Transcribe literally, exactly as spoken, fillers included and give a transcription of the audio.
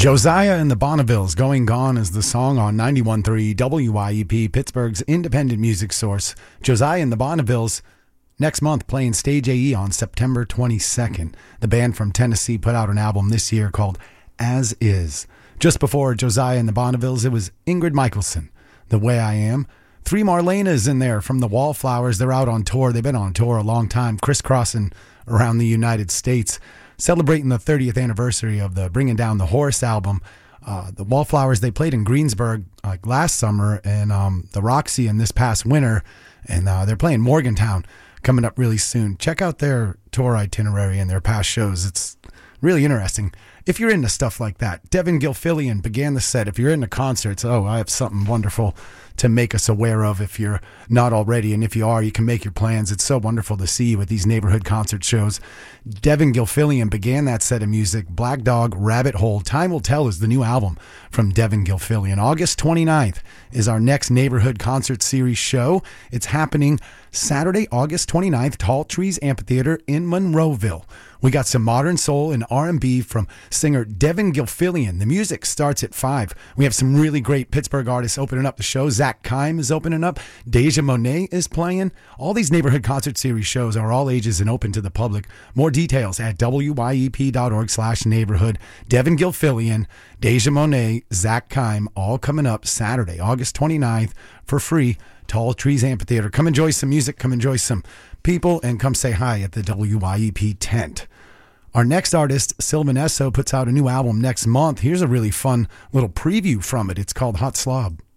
Josiah and the Bonnevilles, Going Gone is the song on ninety-one point three W I E P, Pittsburgh's independent music source. Josiah and the Bonnevilles next month playing Stage A E on September twenty-second. The band from Tennessee put out an album this year called As Is. Just before Josiah and the Bonnevilles, it was Ingrid Michaelson, The Way I Am. Three Marlenas in there from the Wallflowers. They're out on tour. They've been on tour a long time, crisscrossing around the United States, celebrating the thirtieth anniversary of the Bringing Down the Horse album. Uh, the Wallflowers, they played in Greensburg like last summer and um, the Roxy in this past winter, and uh, they're playing Morgantown coming up really soon. Check out their tour itinerary and their past shows. It's really interesting. If you're into stuff like that, Devin Gilfillian began the set. If you're into concerts, oh, I have something wonderful to make us aware of if you're not already. And if you are, you can make your plans. It's so wonderful to see you with these neighborhood concert shows. Devin Gilfillian began that set of music. Black Dog, Rabbit Hole, Time Will Tell is the new album from Devin Gilfillian. August twenty-ninth is our next neighborhood concert series show. It's happening Saturday, August twenty-ninth, Tall Trees Amphitheater in Monroeville. We got some modern soul and R and B from singer Devin Gilfillian. The music starts at five. We have some really great Pittsburgh artists opening up the show. Zach Kime is opening up. Deja Monet is playing. All these neighborhood concert series shows are all ages and open to the public. More details at W Y E P dot org slash neighborhood. Devin Gilfillian, Deja Monet, Zach Kime, all coming up Saturday, August twenty-ninth for free. Tall Trees Amphitheater. Come enjoy some music. Come enjoy some people and come say hi at the W Y E P tent. Our next artist, Sylvan Esso, puts out a new album next month. Here's a really fun little preview from it. It's called Hot Slob.